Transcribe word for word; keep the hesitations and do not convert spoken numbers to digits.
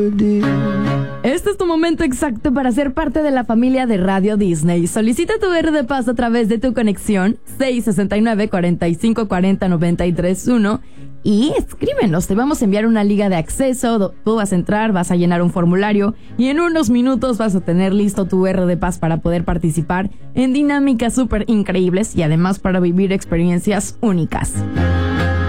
Este es tu momento exacto para ser parte de la familia de Radio Disney. Solicita tu R de Paz a través de tu conexión seis sesenta y nueve, cuarenta y cinco cuarenta, noventa y tres uno y escríbenos. Te vamos a enviar una liga de acceso. Tú vas a entrar, vas a llenar un formulario y en unos minutos vas a tener listo tu R de Paz para poder participar en dinámicas súper increíbles y además para vivir experiencias únicas.